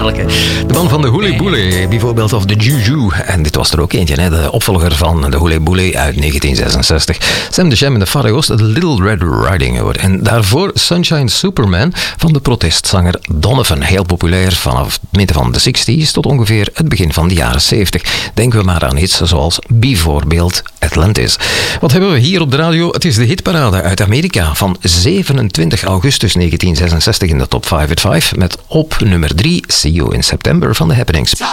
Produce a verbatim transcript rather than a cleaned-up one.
Heerlijke. De man van de Hule Boule, bijvoorbeeld, of de Juju. En dit was er ook eentje, hè? De opvolger van de Hule Boule uit negentien zesenzestig. Sam de Jam en de Pharaohs, The Little Red Riding Hood. En daarvoor Sunshine Superman van de protestzanger Donovan. Heel populair vanaf het midden van de zestig's tot ongeveer het begin van de jaren zeventig. Denken we maar aan hits zoals bijvoorbeeld Atlantis. Wat hebben we hier op de radio? Het is de hitparade uit Amerika van zevenentwintig augustus negentien zesenzestig in de top vijf at vijf met op nummer drie See You in September van The Happenings. Time